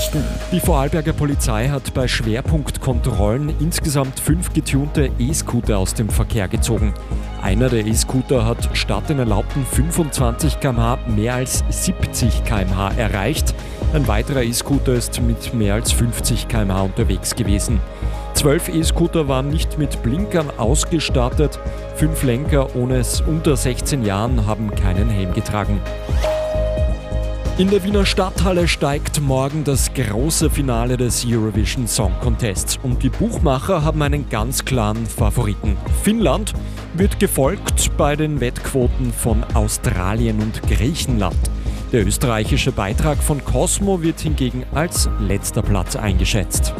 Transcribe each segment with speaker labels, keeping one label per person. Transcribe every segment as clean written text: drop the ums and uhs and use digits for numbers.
Speaker 1: Nachrichten.
Speaker 2: Die Vorarlberger Polizei hat bei Schwerpunktkontrollen insgesamt 5 getunte E-Scooter aus dem Verkehr gezogen. Einer der E-Scooter hat statt den erlaubten 25 km/h mehr als 70 km/h erreicht. Ein weiterer E-Scooter ist mit mehr als 50 km/h unterwegs gewesen. 12 E-Scooter waren nicht mit Blinkern ausgestattet. 5 Lenker ohne unter 16 Jahren haben keinen Helm getragen. In der Wiener Stadthalle steigt morgen das große Finale des Eurovision Song Contests und die Buchmacher haben einen ganz klaren Favoriten. Finnland wird gefolgt bei den Wettquoten von Australien und Griechenland. Der österreichische Beitrag von Cosmo wird hingegen als letzter Platz eingeschätzt.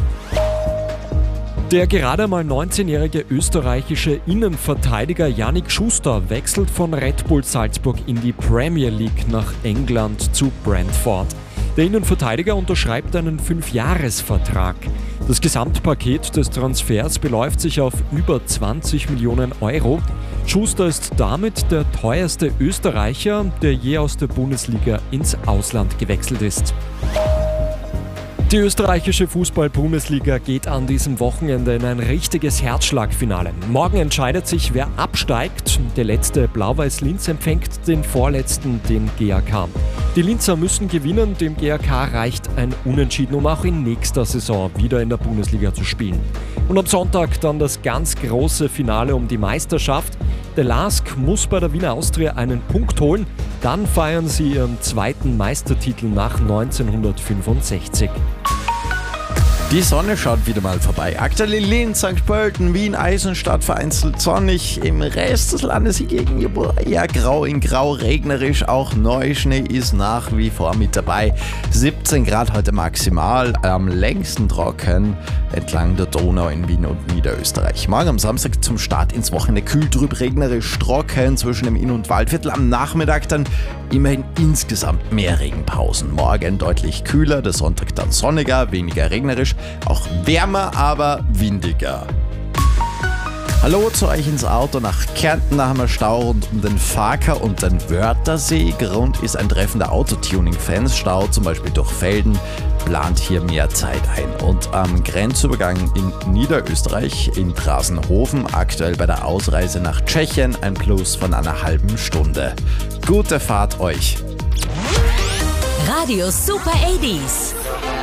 Speaker 2: Der gerade mal 19-jährige österreichische Innenverteidiger Yannick Schuster wechselt von Red Bull Salzburg in die Premier League nach England zu Brentford. Der Innenverteidiger unterschreibt einen 5-Jahres-Vertrag. Das Gesamtpaket des Transfers beläuft sich auf über 20 Millionen Euro. Schuster ist damit der teuerste Österreicher, der je aus der Bundesliga ins Ausland gewechselt ist. Die österreichische Fußball-Bundesliga geht an diesem Wochenende in ein richtiges Herzschlagfinale. Morgen entscheidet sich, wer absteigt. Der letzte Blau-Weiß-Linz empfängt den vorletzten, den GAK. Die Linzer müssen gewinnen, dem GAK reicht ein Unentschieden, um auch in nächster Saison wieder in der Bundesliga zu spielen. Und am Sonntag dann das ganz große Finale um die Meisterschaft. Der LASK muss bei der Wiener Austria einen Punkt holen, dann feiern sie ihren zweiten Meistertitel nach 1965.
Speaker 3: Die Sonne schaut wieder mal vorbei. Aktuell in Linz, St. Pölten, Wien, Eisenstadt vereinzelt sonnig. Im Rest des Landes hingegen eher grau in grau, regnerisch. Auch Neuschnee ist nach wie vor mit dabei. 17 Grad heute maximal, am längsten trocken entlang der Donau in Wien und Niederösterreich. Morgen am Samstag zum Start ins Wochenende kühl, trüb, regnerisch, trocken zwischen dem Inn- und Waldviertel. Am Nachmittag dann immerhin insgesamt mehr Regenpausen. Morgen deutlich kühler, der Sonntag dann sonniger, weniger regnerisch. Auch wärmer, aber windiger. Hallo zu euch ins Auto nach Kärnten. Da haben wir Stau rund um den Faker und den Wörthersee. Grund ist ein Treffen der Autotuning-Fans. Stau zum Beispiel durch Felden plant hier mehr Zeit ein. Und am Grenzübergang in Niederösterreich in Trasenhofen aktuell bei der Ausreise nach Tschechien ein Plus von einer halben Stunde. Gute Fahrt euch!
Speaker 1: Radio Super 80s.